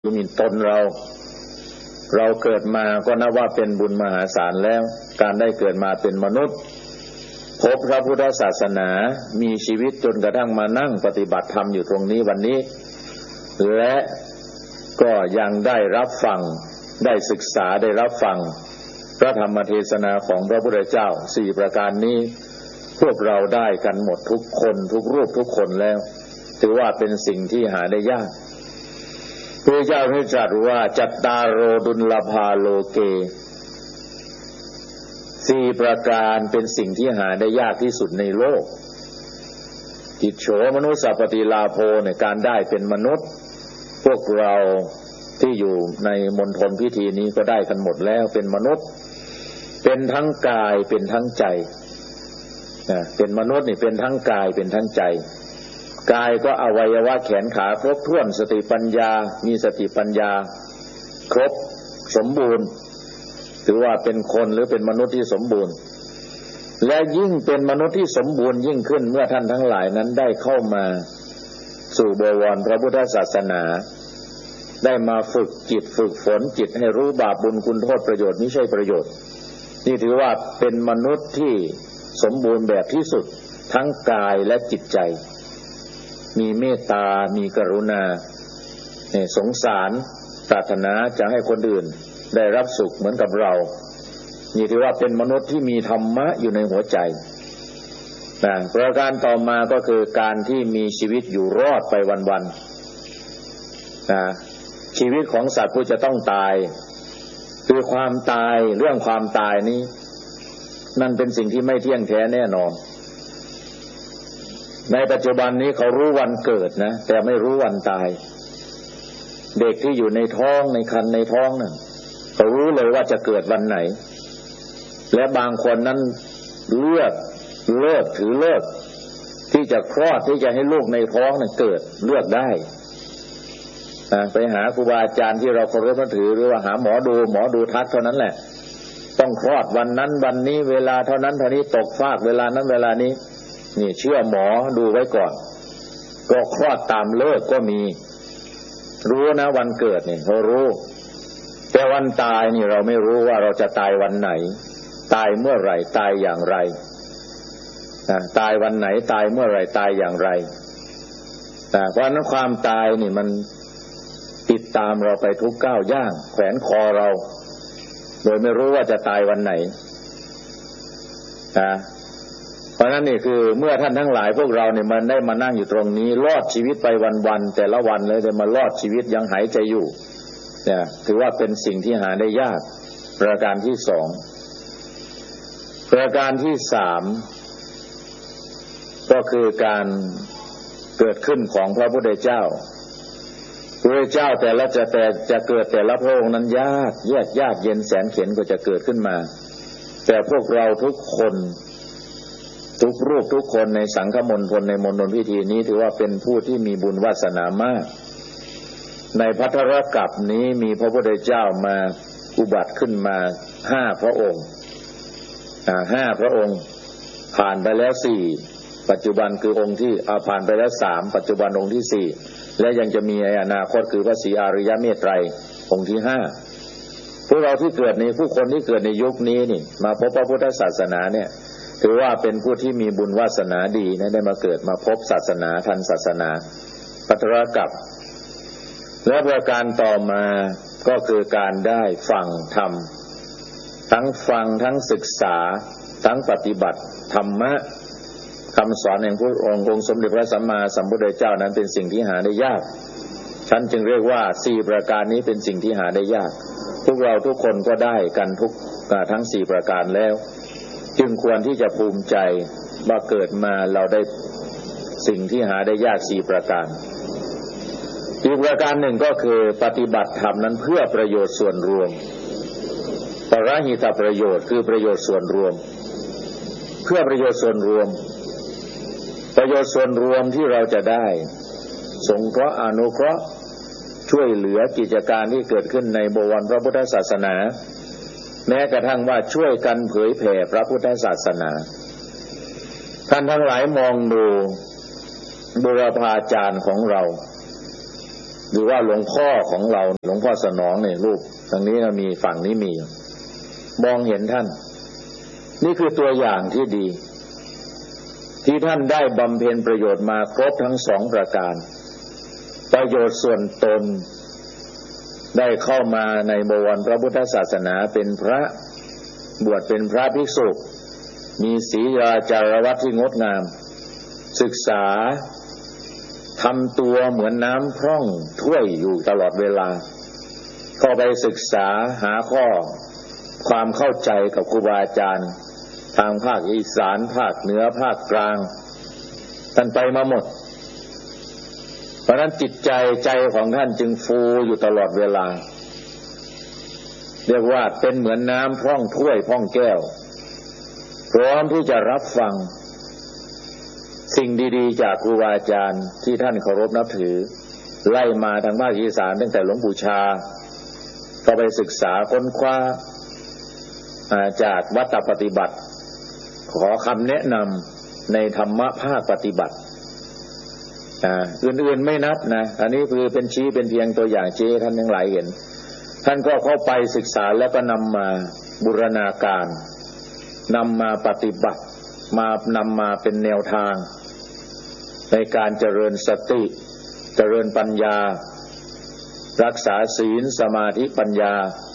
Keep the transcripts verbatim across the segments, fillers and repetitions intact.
มีตนเราเราเกิดมาก็นับว่าเป็นบุญมหาศาลแล้วการได้เกิดมาเป็นมนุษย์พบพระพุทธศาสนามีชีวิตจนกระทั่งมานั่งปฏิบัติธรรมอยู่ตรงนี้วันนี้และก็ยังได้รับฟังได้ศึกษาได้รับฟังพระธรรมเทศนาของพระพุทธเจ้าสี่ประการนี้พวกเราได้กันหมดทุกคนทุกรูปทุกคนแล้วถือว่าเป็นสิ่งที่หาได้ยากพระเจ้าได้ตรัสว่าจัตตารโรดุลภาโลเกสี่ประการเป็นสิ่งที่หาได้ยากที่สุดในโลกกิจโฉมนุสสปฏิลาโภในการได้เป็นมนุษย์พวกเราที่อยู่ในมณฑลพิธีนี้ก็ได้กันหมดแล้วเป็นมนุษย์เป็นทั้งกายเป็นทั้งใจเป็นมนุษย์นี่เป็นทั้งกายเป็นทั้งใจกายก็อวัยวะแขนขาครบถ้วนสติปัญญามีสติปัญญาครบสมบูรณ์ถือว่าเป็นคนหรือเป็นมนุษย์ที่สมบูรณ์และยิ่งเป็นมนุษย์ที่สมบูรณ์ยิ่งขึ้นเมื่อท่านทั้งหลายนั้นได้เข้ามาสู่บวรพระพุทธศาสนาได้มาฝึกจิตฝึกฝนจิตให้รู้บาปบุญคุณโทษประโยชน์ไม่ใช่ประโยชน์นี่ถือว่าเป็นมนุษย์ที่สมบูรณ์แบบที่สุดทั้งกายและจิตใจมีเมตตามีกรุณาเนี่ยสงสารปรารถนาจะให้คนอื่นได้รับสุขเหมือนกับเรานี่ถือว่าเป็นมนุษย์ที่มีธรรมะอยู่ในหัวใจนะประการต่อมาก็คือการที่มีชีวิตอยู่รอดไปวันๆนะชีวิตของสัตว์ผู้จะต้องตายคือความตายเรื่องความตายนี้นั่นเป็นสิ่งที่ไม่เที่ยงแท้แน่นอนในปัจจุบันนี้เขารู้วันเกิดนะแต่ไม่รู้วันตายเด็กที่อยู่ในท้องในครรภ์ในท้องนั่นเขารู้เลยว่าจะเกิดวันไหนและบางคนนั้นเลือกเลิกถือเลิกที่จะคลอดที่จะให้ลูกในท้องนั้นเกิดเลือกได้ไปหาครูบาอาจารย์ที่เราเคารพนับถือหรือว่าหาหมอดูหมอดูทักเท่านั้นแหละต้องคลอดวันนั้นวันนี้เวลาเท่านั้นเท่านี้ตกฟากเวลานั้นเวลานี้นี่เชื่อหมอดูไว้ก่อนก็คลอดตามเลิกก็มีรู้นะวันเกิดนี่เขารู้แต่วันตายนี่เราไม่รู้ว่าเราจะตายวันไหนตายเมื่อไหร่ตายอย่างไรตายวันไหนตายเมื่อไหร่ตายอย่างไรเพราะนั้นความตายนี่มันติดตามเราไปทุกก้าวย่างแขวนคอเราโดยไม่รู้ว่าจะตายวันไหนนะเพราะนั้นนี่คือเมื่อท่านทั้งหลายพวกเราเนี่ยมันได้มานั่งอยู่ตรงนี้รอดชีวิตไปวันๆแต่ละวันเลยได้มารอดชีวิตยังหายใจอยู่เนี่ยถือว่าเป็นสิ่งที่หาได้ยากประการที่สองประการที่สามก็คือการเกิดขึ้นของพระพุทธเจ้าพระเจ้าแต่ละจะแต่จะเกิดแต่ละพระองค์นั้นยากแยกยากเย็นแสนเข็ญก็จะเกิดขึ้นมาแต่พวกเราทุกคนทุกรูปทุกคนในสังฆมณฑลในมณฑลพิธีนี้ถือว่าเป็นผู้ที่มีบุญวาสนามากในภัทรกัปนี้มีพระพุทธเจ้ามาอุบัติขึ้นมาห้าพระองค์อ่าห้าพระองค์ผ่านไปแล้วสี่ปัจจุบันคือองค์ที่อ่าผ่านไปแล้วสามปัจจุบันองค์ที่สี่และยังจะมีในอนาคตคือพระศรีอริยเมตไตรองค์ที่ห้าพวกเราที่เกิดในผู้คนที่เกิดในยุคนี้นี่มาพบพระพุทธศาสนาเนี่ยถือว่าเป็นผู้ที่มีบุญวาสนาดีนะได้มาเกิดมาพบศาสนาทันศาสนาภัทรกัปและประการต่อมาก็คือการได้ฟังธรรมทั้งฟังทั้งศึกษาทั้งปฏิบัติธรรมะคำสอนแห่งพระองค์องค์สมเด็จพระสัมมาสัมพุทธเจ้านั้นเป็นสิ่งที่หาได้ยากฉันจึงเรียกว่าสี่ประการนี้เป็นสิ่งที่หาได้ยากพวกเราทุกคนก็ได้กันทุกทั้งสี่ประการแล้วจึงควรที่จะภูมิใจว่าเกิดมาเราได้สิ่งที่หาได้ยากสี่ประการอีกประการหนึ่งก็คือปฏิบัติธรรมนั้นเพื่อประโยชน์ส่วนรวมปรหิตประโยชน์คือประโยชน์ส่วนรวมเพื่อประโยชน์ส่วนรวมประโยชน์ส่วนรวมที่เราจะได้สงเคราะห์อนุเคราะห์ช่วยเหลือกิจการที่เกิดขึ้นในบวรพระพุทธศาสนาแม้กระทั่งว่าช่วยกันเผยแผ่พระพุทธศาสนาท่านทั้งหลายมองดูบุรพาจารย์ของเราหรือว่าหลวงพ่อของเราหลวงพ่อสนองเนี่ยรูปทางนี้เรามีฝั่งนี้มีมองเห็นท่านนี่คือตัวอย่างที่ดีที่ท่านได้บำเพ็ญประโยชน์มาครบทั้งสองประการประโยชน์ส่วนตนได้เข้ามาในบวรพระพุทธศาสนาเป็นพระบวชเป็นพระภิกษุมีศีลจารวัตที่งดงามศึกษาทำตัวเหมือนน้ำพร่องถ้วยอยู่ตลอดเวลาเข้าไปศึกษาหาข้อความเข้าใจกับครูบาอาจารย์ทางภาคอีสานภาคเหนือภาคกลางท่านไปมาหมดเพราะนั้นจิตใจใจของท่านจึงฟูอยู่ตลอดเวลาเรียกว่าเป็นเหมือนน้ำพร่องถ้วยพร่องแก้วพร้อมที่จะรับฟังสิ่งดีๆจากครูบาอาจารย์ที่ท่านเคารพนับถือไล่มาทางภาคอีสานตั้งแต่หลวงปู่ชาก็ไปศึกษาค้นคว้าจากวัตถปฏิบัติขอคำแนะนำในธรรมะภาคปฏิบัติอื่นๆไม่นับนะอันนี้คือเป็นชี้เป็นเพียงตัวอย่างชี้ท่านทั้งหลายเห็นท่านก็เข้าไปศึกษาแล้วก็นำมาบูรณาการนำมาปฏิบัติมานำมาเป็นแนวทางในการเจริญสติเจริญปัญญารักษาศีลสมาธิปัญญา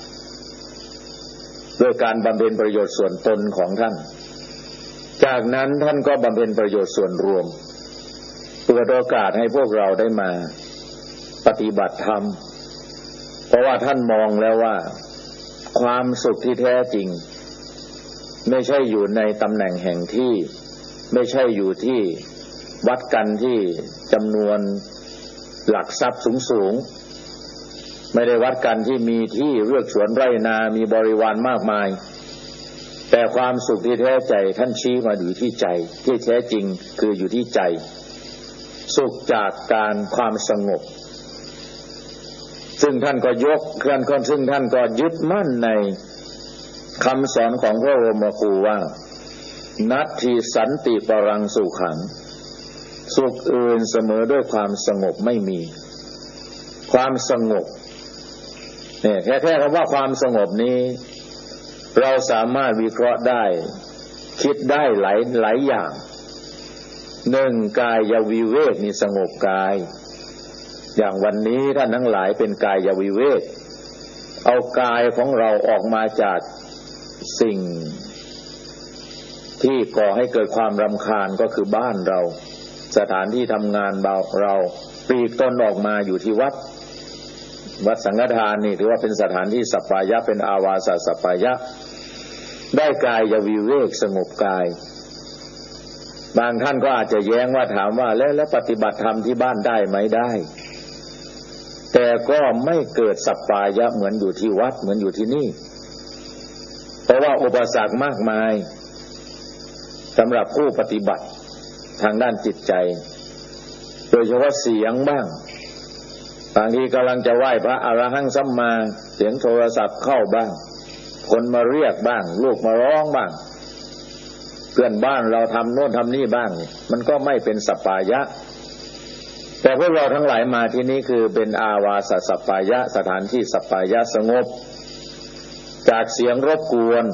ด้วยการบำเพ็ญประโยชน์ส่วนตนของท่านจากนั้นท่านก็บำเพ็ญประโยชน์ส่วนรวมเปิดโอกาสให้พวกเราได้มาปฏิบัติธรรมเพราะว่าท่านมองแล้วว่าความสุขที่แท้จริงไม่ใช่อยู่ในตำแหน่งแห่งที่ไม่ใช่อยู่ที่วัดกันที่จำนวนหลักทรัพย์สูงๆไม่ได้วัดกันที่มีที่เรือกสวนไร่นามีบริวารมากมายแต่ความสุขที่แท้ใจท่านชี้มาอยู่ที่ใจที่แท้จริงคืออยู่ที่ใจสุขจากการความสงบซึ่งท่านก็ยกเคลื่อนคนซึ่งท่านก็ยึดมั่นในคำสอนของพระบรมครูว่านัตถิสันติปรังสุขังสุขอื่นเสมอด้วยความสงบไม่มีความสงบเนี่ยแท้ๆคำว่าความสงบนี้เราสามารถวิเคราะห์ได้คิดได้หลายหลายอย่างหนึ่งกายวิเวกนี่สงบกายอย่างวันนี้ท่านทั้งหลายเป็นกายวิเวกเอากายของเราออกมาจากสิ่งที่ก่อให้เกิดความรำคาญก็คือบ้านเราสถานที่ทำงานเราปลีกตนออกมาอยู่ที่วัดวัดสังฆทานนี่ถือว่าเป็นสถานที่สัปปายะเป็นอาวาสสัปปายะได้กายวิเวกสงบกายบางท่านก็อาจจะแย้งว่าถามว่าแล้วแล้วปฏิบัติธรรมที่บ้านได้ไหมได้แต่ก็ไม่เกิดสัปปายะเหมือนอยู่ที่วัดเหมือนอยู่ที่นี่เพราะว่าอุปสรรคมากมายสำหรับผู้ปฏิบัติทางด้านจิตใจโดยเฉพาะเสียงบ้างบางทีกำลังจะไหว้พระอรหังสัมมาเสียงโทรศัพท์เข้าบ้างคนมาเรียกบ้างลูกมาร้องบ้างเพื่อนบ้านเราทำโน่นทำนี่บ้างมันก็ไม่เป็นสัปปายะแต่พวกเราทั้งหลายมาที่นี้คือเป็นอาวาสสัปปายะสถานที่สัปปายะสงบจากเสียงรบกวน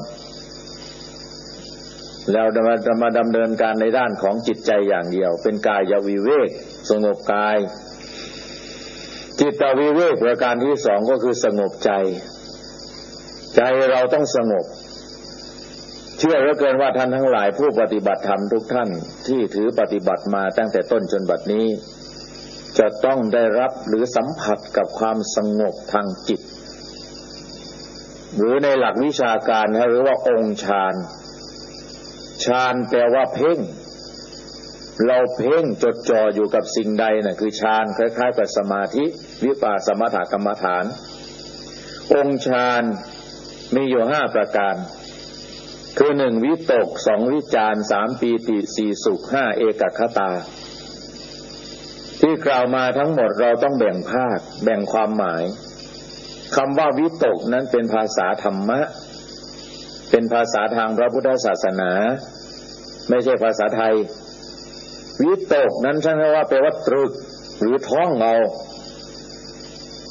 แล้วจะมาดำเนินการในด้านของจิตใจอย่างเดียวเป็นกายวิเวกสงบกายจิตวิเวกประการที่สองก็คือสงบใจใจเราต้องสงบเชื่อเหลือเกินว่าท่านทั้งหลายผู้ปฏิบัติธรรมทุกท่านที่ถือปฏิบัติมาตั้งแต่ต้นจนบัดนี้จะต้องได้รับหรือสัมผัสกับความสงบทางจิตหรือในหลักวิชาการหรือว่าองค์ฌานฌานแปลว่าเพ่งเราเพ่งจดจ่ออยู่กับสิ่งใดน่ะคือฌานคล้ายๆกับสมาธิวิปัสสมถกรรมฐานองค์ฌานมีอยู่ห้าประการคือหนึ่งวิตกสองวิจารสามปีติสี่สุขห้าเอกคตาที่กล่าวมาทั้งหมดเราต้องแบ่งภาคแบ่งความหมายคำว่าวิตกนั้นเป็นภาษาธรรมะเป็นภาษาทางพระพุทธศาสนาไม่ใช่ภาษาไทยวิตกนั้นฉันว่าแปลว่าตรึกหรือท่องเอา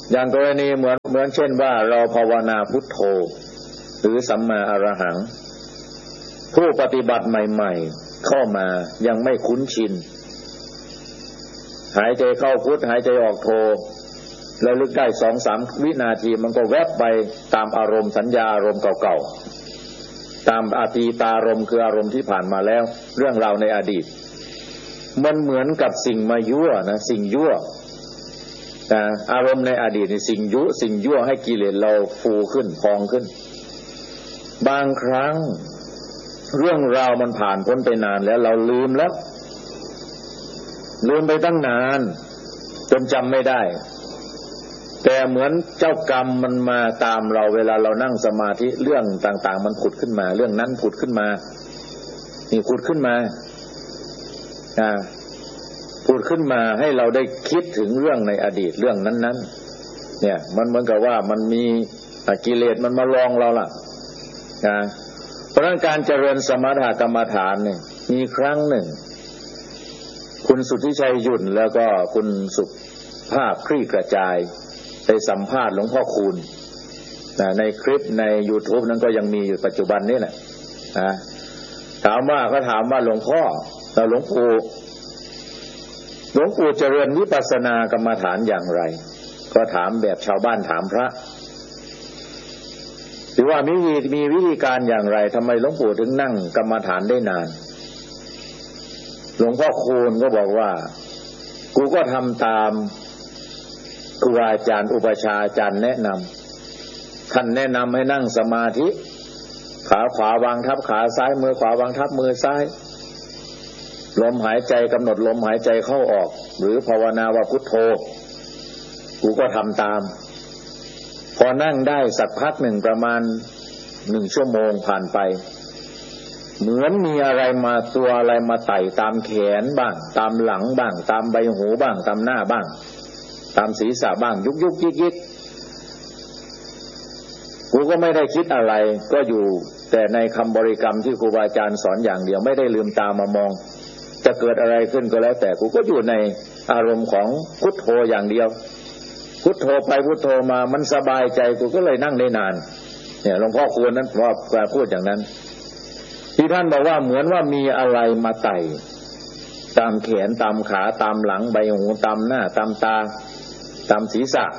อย่างกรณีเหมือนเหมือนเช่นว่าเราภาวนาพุทโธหรือสัมมาอรหังผู้ปฏิบัติใหม่ๆเข้ามายังไม่คุ้นชินหายใจเข้าพุทหายใจออกโธแล้วลึกได้สองสามวินาทีมันก็แวบไปตามอารมณ์สัญญาอารมณ์เก่าๆตามอดีตารมณ์คืออารมณ์ที่ผ่านมาแล้วเรื่องราวในอดีตมันเหมือนกับสิ่งมายั่วนะสิ่งยั่วอารมณ์ในอดีตนี่สิ่งยุสิ่งยั่วให้กิเลสเราฟูขึ้นพองขึ้นบางครั้งเรื่องราวมันผ่านพ้นไปนานแล้วเราลืมแล้วลืมไปตั้งนานจนจำไม่ได้แต่เหมือนเจ้ากรรมมันมาตามเราเวลาเรานั่งสมาธิเรื่องต่างๆมันผุดขึ้นมาเรื่องนั้นผุดขึ้นมานี่ผุดขึ้นมาอ่าผุดขึ้นมาให้เราได้คิดถึงเรื่องในอดีตเรื่องนั้นๆเนี่ยมันเหมือนกับว่ามันมีกิเลสมันมาลองเราล่ะนะเพราะฉะนั้นการเจริญสมถกรรมฐานเนี่ยมีครั้งหนึ่งคุณสุทธิชัยหยุ่นแล้วก็คุณสุภาพคลี่กระจายไปสัมภาษณ์หลวงพ่อคูณในคลิปใน YouTube นั้นก็ยังมีอยู่ปัจจุบันนี้แหละนะถามว่าเขาถามว่าหลวงพ่อแล้วหลวงปู่หลวงปู่เจริญวิปัสสนากรรมฐานอย่างไรก็ถามแบบชาวบ้านถามพระหรือว่ามีมีวิธีการอย่างไรทำไมหลวงปู่ถึงนั่งกรรมฐานได้นานหลวงพ่อคูณก็บอกว่ากูก็ทำตามครูอาจารย์อุปชาอาจารย์แนะนำท่านแนะนำให้นั่งสมาธิขาขวาวางทับขาซ้ายมือขวาวางทับมือซ้ายลมหายใจกำหนดลมหายใจเข้าออกหรือภาวนาว่าพุทโธกูก็ทำตามพอนั่งได้สักพักหนึ่งประมาณหนึ่งชั่วโมงผ่านไปเหมือนมีอะไรมาตัวอะไรมาไต่ตามแขนบ้างตามหลังบ้างตามใบหูบ้างตามหน้าบ้างตามศีรษะบ้างยุกยุกยิกยิกกูก็ไม่ได้คิดอะไรก็อยู่แต่ในคำบริกรรมที่ครูบาอาจารย์สอนอย่างเดียวไม่ได้ลืมตามามองจะเกิดอะไรขึ้นก็แล้วแต่กูก็อยู่ในอารมณ์ของพุทโธอย่างเดียวพุทโธไปพุทโธมามันสบายใจกูก็เลยนั่งได้นานเนี่ยหลวงพ่อควรนั้นว่าแกพูดอย่างนั้นที่ท่านบอกว่าเหมือนว่ามีอะไรมาไต่ตามแขนตามขาตามหลังใบหูตามหน้าตามตาตามศีรษะ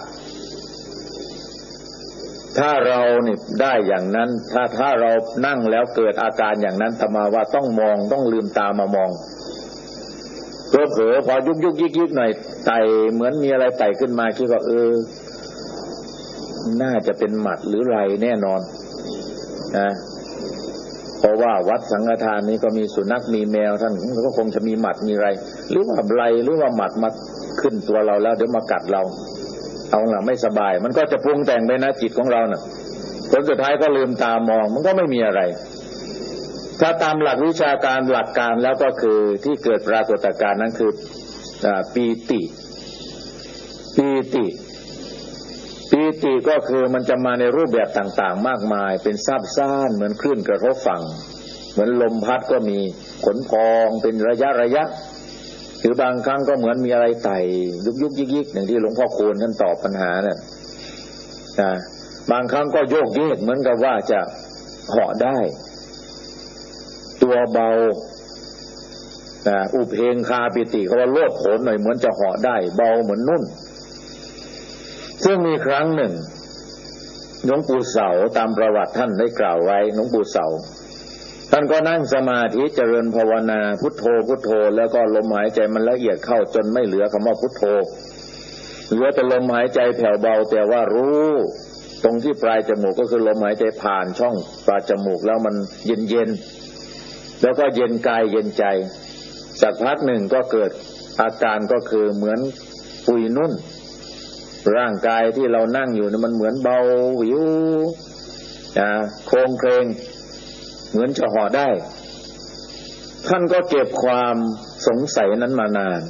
ถ้าเราเนี่ยได้อย่างนั้นถ้าถ้าเรานั่งแล้วเกิดอาการอย่างนั้นธรรมาว่าต้องมองต้องลืมตามามองเผลอๆพอยุกยุกยิกยิกหน่อยไต่เหมือนมีอะไรไต่ขึ้นมาคิดว่าเออน่าจะเป็นหมัดหรือไรแน่นอนนะเพราะว่าวัดสังฆทานนี้ก็มีสุนัขมีแมวท่านก็คงจะมีหมัดมีไรหรือว่าไรหรือว่าหมัดมาขึ้นตัวเราแล้วเดี๋ยวมากัดเราเอาล่ะไม่สบายมันก็จะปรุงแต่งไปนะจิตของเราน่ะผลสุดท้ายก็ลืมตามองมันก็ไม่มีอะไรถ้าตามหลักวิชาการหลักการแล้วก็คือที่เกิดปรากฏการณ์นั้นคือปีติปีติปีติก็คือมันจะมาในรูปแบบต่างๆมากมายเป็นซาบซ่านเหมือนคลื่นกระทบฝั่งเหมือนลมพัดก็มีขนพองเป็นระยะระยะหรือบางครั้งก็เหมือนมีอะไรไต่ยุกยุกยิกยิกอย่างที่หลวงพ่อโคนท่านตอบปัญหาเนี่ยนะบางครั้งก็โยกเยกเหมือนกับว่าจะเหาะได้ตัวเบานะอุเพงคาปิติเขาว่าโลดโผนหน่อยเหมือนจะเหาะได้เบาเหมือนนุ่นซึ่งมีครั้งหนึ่งหลวงปู่เสาตามประวัติท่านได้กล่าวไว้หลวงปู่เสาท่านก็นั่งสมาธิเจริญภาวนาพุทโธพุทโธแล้วก็ลมหายใจมันละเอียดเข้าจนไม่เหลือคำว่าพุทโธเหลือแต่ลมหายใจแผ่วเบาแต่ว่ารู้ตรงที่ปลายจมูกก็คือลมหายใจผ่านช่องปลายจมูกแล้วมันเย็นเย็นแล้วก็เย็นกายเย็นใจสักพักหนึ่งก็เกิดอาการก็คือเหมือนปุยนุ่นร่างกายที่เรานั่งอยู่นี่มันเหมือนเบาวิวนะโครงเครงเหมือนจะห่อได้ท่านก็เก็บความสงสัยนั้นมานาน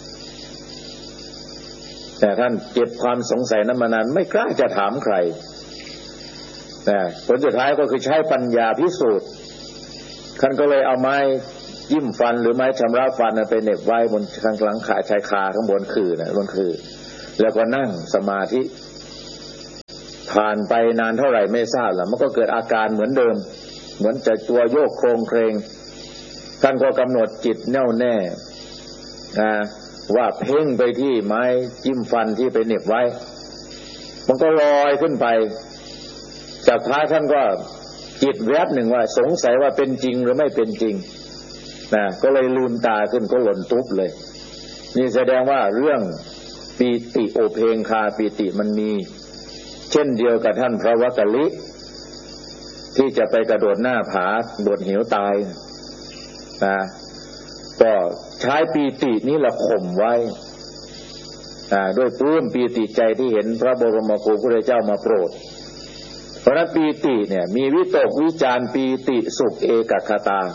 แต่ท่านเก็บความสงสัยนั้นมานานไม่กล้าจะถามใครแต่ผลสุดท้ายก็คือใช้ปัญญาพิสูจน์ท่านก็เลยเอาไม้ยิ้มฟันหรือไม้ชำระฟันไปเหน็บไว้บนข้างหลังขาชายคาข้างบนคือนะบนคือแล้วก็นั่งสมาธิผ่านไปนานเท่าไหร่ไม่ทราบแล้วมันก็เกิดอาการเหมือนเดิมเหมือนจะตัวโยกโครงเครงท่านก็กำหนดจิตแน่วแน่นะว่าเพ่งไปที่ไม้จิ้มฟันที่ไปเหน็บไว้มันก็ลอยขึ้นไปจากท้ายท่านก็จิตแวบหนึ่งว่าสงสัยว่าเป็นจริงหรือไม่เป็นจริงนะก็เลยลืมตาขึ้นก็หล่นตุ๊บเลยนี่แสดงว่าเรื่องปีติโอเพงคาปีติมันมีเช่นเดียวกับท่านพระวักกลิที่จะไปกระโดดหน้าผาโดดเหวตายนะก็ใช้ปีตินี้ละข่มไว้ด้วยปลื้มปีติใจที่เห็นพระบรมครูพระพุทธเจ้ามาโปรดเพราะนั้นปีติเนี่ยมีวิตกวิจารปีติสุขเอกคตา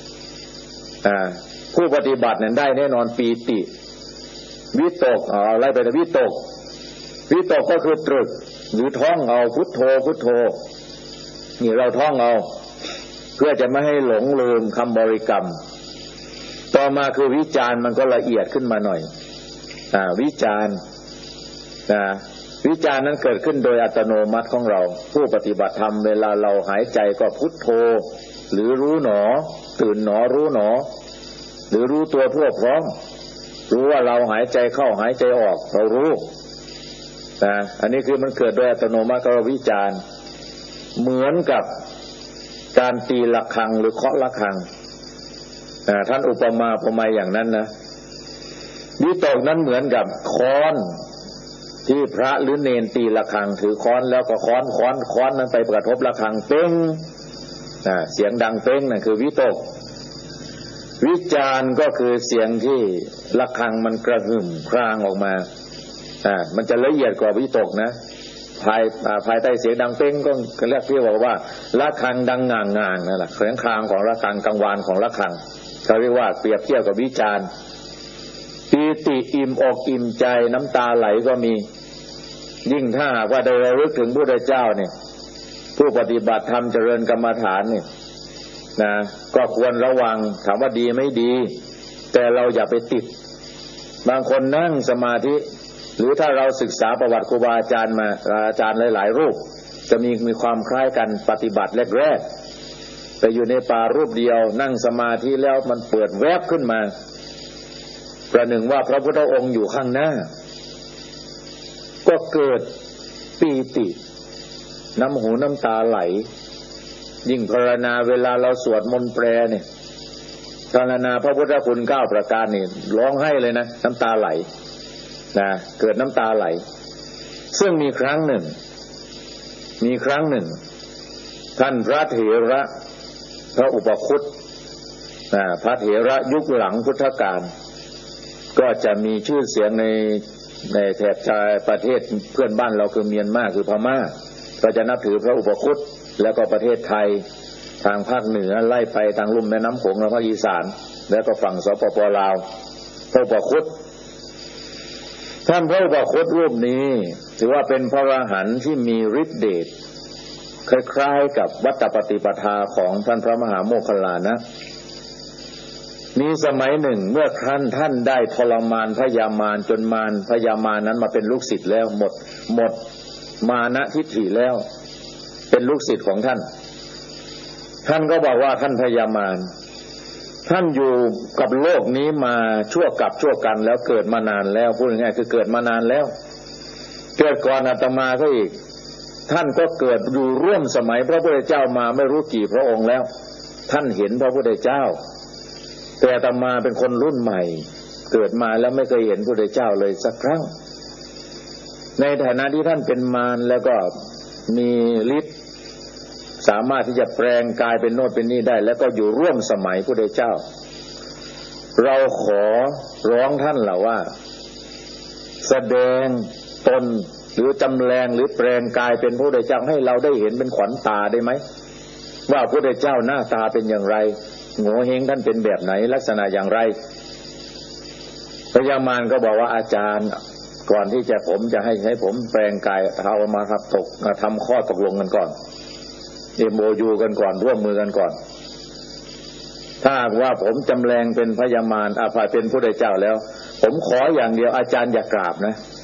ผู้ปฏิบัตินั้นได้แน่นอนปีติวิตกเอาอะไรไปแต่วิตกวิตกก็คือตรึกหรือท่องเอาพุทโธพุทโธนี่เราท่องเอาเพื่อจะไม่ให้หลงลืมคำบริกรรมต่อมาคือวิจารมันก็ละเอียดขึ้นมาหน่อยอ่าวิจารนะวิจารนั้นเกิดขึ้นโดยอัตโนมัติของเราผู้ปฏิบัติธรรมเวลาเราหายใจก็พุทโธหรือรู้หนอตื่นหนอรู้หนอหรือรู้ตัวทั่วพร้อมรู้ว่าเราหายใจเข้าหายใจออกเรารู้นะอันนี้คือมันเกิดโดยอัตโนมัติก็วิจารเหมือนกับการตีระฆังหรือเคาะระฆังท่านอุปมาอุปไมยอย่างนั้นนะวิตกนั้นเหมือนกับค้อนที่พระหรือเนนตีระฆังถือค้อนแล้วก็ค้อนค้อนค้อนนั้นไปกระทบระฆังเป้งเสียงดังเป้งนั่นคือวิตกวิจารก็คือเสียงที่ระฆังมันกระหึ่มครางออกมาอ่ามันจะละเอียดกว่าวิตกนะภายภายใต้เสียงดังเป้งก็เรียกที่บอกว่าระฆังดังง่างง่างนั่นแหละเสียงครางของระฆังกังวานของระฆังเขาเรียกว่าเปรียบเทียบกับวิจารปีติอิ่มอกอิ่มใจน้ำตาไหลก็มียิ่งถ้าหากว่าได้ระลึกถึงพระพุทธเจ้าเนี่ยผู้ปฏิบัติธรรมเจริญกรรมฐานเนี่ยนะก็ควรระวังถามว่าดีไม่ดีแต่เราอย่าไปติดบางคนนั่งสมาธิหรือถ้าเราศึกษาประวัติครูบาอาจารย์มาอาจารย์หลายๆรูปจะมีมีความคล้ายกันปฏิบัติแรกๆแต่อยู่ในป่ารูปเดียวนั่งสมาธิแล้วมันเปิดแวบขึ้นมาประหนึ่งว่าพระพุทธองค์อยู่ข้างหน้าก็เกิดปีติน้ำหูน้ำตาไหลยิ่งภาวนาเวลาเราสวดมนต์แปลเนี่ยภาวนาพระพุทธคุณเก้าประการนี่ร้องไห้เลยนะน้ำตาไหลนะเกิดน้ำตาไหลซึ่งมีครั้งหนึ่งมีครั้งหนึ่งท่านพระเถระพระอุปคุตนะพระเถระยุคหลังพุทธกาลก็จะมีชื่อเสียงในในแถบชายประเทศเพื่อนบ้านเราคือเมียนมาคือพม่าก็จะนับถือพระอุปคุตแล้วก็ประเทศไทยทางภาคเหนือไล่ไปทางลุ่มแม่น้ำโขงและภาคอีสานแล้วก็ฝั่งสปปลาวพระอุปคุตท่านพระอุปคุตรูปนี้ถือว่าเป็นพระอรหันต์ที่มีฤทธิเดชคล้ายๆกับวัตตปฏิปทาของท่านพระมหาโมคคัลลานะมีสมัยหนึ่งเมื่อครั้นท่านได้ทรมานพยามารจนมารพยามารนั้นมาเป็นลูกศิษย์แล้วหมดหมดมานะทิฏฐิแล้วเป็นลูกศิษย์ของท่านท่านก็บอกว่าท่านพยามารท่านอยู่กับโลกนี้มาชั่วกับชั่วกันแล้วเกิดมานานแล้วพูดง่ายๆคือเกิดมานานแล้วเกิดก่อนอาตมาก็อีกท่านก็เกิดอยู่ร่วมสมัยพระพุทธเจ้ามาไม่รู้กี่พระองค์แล้วท่านเห็นพระพุทธเจ้าแต่อาตมาเป็นคนรุ่นใหม่เกิดมาแล้วไม่เคยเห็นพระพุทธเจ้าเลยสักครั้งในฐานะที่ท่านเป็นมารแล้วก็มีฤทธิ์สามารถที่จะแปลงกายเป็นโน่นเป็นนี่ได้แล้วก็อยู่ร่วมสมัยพระพุทธเจ้าเราขอร้องท่านล่ะว่าแสดงตนหรือจำแรงหรือแปลงกายเป็นพระพุทธเจ้าให้เราได้เห็นเป็นขวัญตาได้ไหมว่าพระพุทธเจ้าหน้าตาเป็นอย่างไรโง่เฮงท่านเป็นแบบไหนลักษณะอย่างไรพญามารก็บอกว่าอาจารย์ก่อนที่จะผมจะให้ให้ผมแปลงกายเอามาครับตกทำข้อตกลงกันก่อนเอ็มโอยูกันก่อนร่วมมือกันก่อนถ้าว่าผมจำแรงเป็นพญามารอาภาเป็นพระพุทธเจ้าแล้วผมขออย่างเดียวอาจารย์อย่ากราบนะ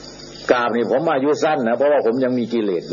กราบนี่ผมอายุสั้นนะเพราะว่าผมยังมีกิเลส